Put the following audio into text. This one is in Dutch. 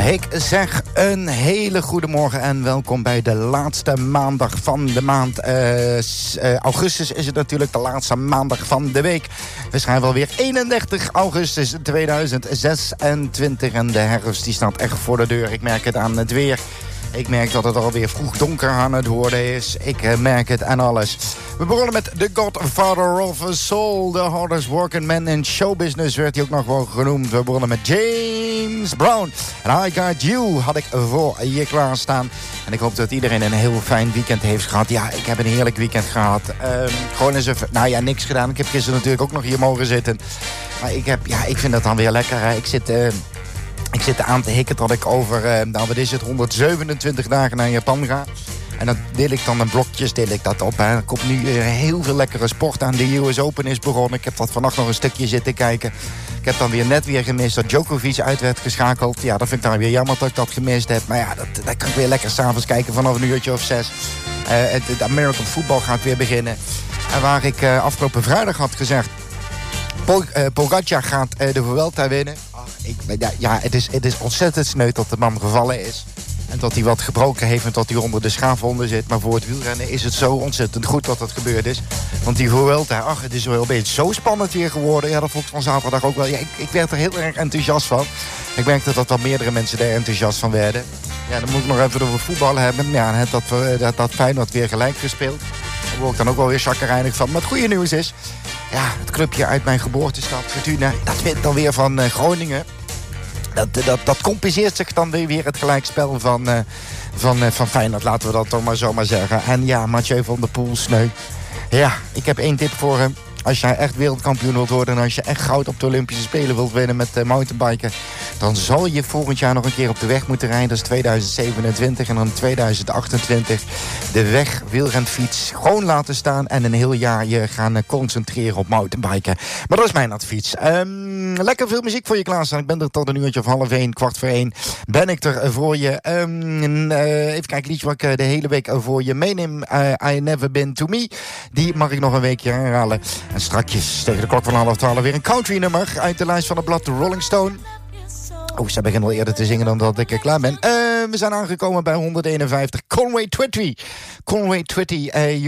Ik zeg een hele goede morgen en welkom bij de laatste maandag van de maand. Augustus is het natuurlijk de laatste maandag van de week. We schrijven alweer 31 augustus 2026 en de herfst die staat echt voor de deur. Ik merk het aan het weer. Ik merk dat het alweer vroeg donker aan het worden is. Ik merk het aan alles. We begonnen met The Godfather of Soul. The hardest working man in showbusiness werd hij ook nog wel genoemd. We begonnen met James Brown. En I Got You had ik voor je klaarstaan. En ik hoop dat iedereen een heel fijn weekend heeft gehad. Ja, ik heb een heerlijk weekend gehad. Gewoon eens even, niks gedaan. Ik heb gisteren natuurlijk ook nog hier mogen zitten. Maar ik vind dat dan weer lekker. Hè. Ik zit aan te hikken dat ik over, 127 dagen naar Japan ga. En dan deel ik dan blokjes op. Hè. Er komt nu heel veel lekkere sport aan. De US Open is begonnen. Ik heb dat vannacht nog een stukje zitten kijken. Ik heb dan net weer gemist dat Djokovic uit werd geschakeld. Ja, dat vind ik dan weer jammer dat ik dat gemist heb. Maar ja, dat kan ik weer lekker s'avonds kijken vanaf een uurtje of 6. Het American football gaat weer beginnen. En waar ik afgelopen vrijdag had gezegd... Pogacar gaat de Vuelta winnen. Het is ontzettend sneu dat de man gevallen is. En dat hij wat gebroken heeft en dat hij onder de schaafwonden zit. Maar voor het wielrennen is het zo ontzettend goed dat dat gebeurd is. Want die Vuelta, het is wel een beetje zo spannend weer geworden. Ja, dat vond ik van zaterdag ook wel. Ja, ik werd er heel erg enthousiast van. Ik merkte dat wel meerdere mensen er enthousiast van werden. Ja, dan moet ik nog even over voetbal hebben. Ja, dat Feyenoord weer gelijk gespeeld. Daar word ik dan ook wel weer chagrijnig van. Maar het goede nieuws is... Ja, het clubje uit mijn geboortestad, Fortuna, dat wint dan weer van Groningen. Dat compenseert zich dan weer het gelijkspel van Feyenoord, laten we dat toch maar zo maar zeggen. En ja, Mathieu van der Poel, sneu. Ja, ik heb 1 tip voor hem. Als jij echt wereldkampioen wilt worden en als je echt goud op de Olympische Spelen wilt winnen met mountainbiken, dan zal je volgend jaar nog een keer op de weg moeten rijden. Dat is 2027 en dan 2028 de weg wielrenfiets gewoon laten staan en een heel jaar je gaan concentreren op mountainbiken. Maar dat is mijn advies. Lekker veel muziek voor je klaarstaan. Ik ben er tot een uurtje of 12:30, 12:45 ben ik er voor je. Even kijken, liedje wat ik de hele week voor je meeneem. I Never Been To Me. Die mag ik nog een weekje herhalen. En strakjes tegen de klok van 11:30 weer een country nummer uit de lijst van het blad The Rolling Stone. Ze beginnen al eerder te zingen dan dat ik klaar ben. We zijn aangekomen bij 151. Conway Twitty.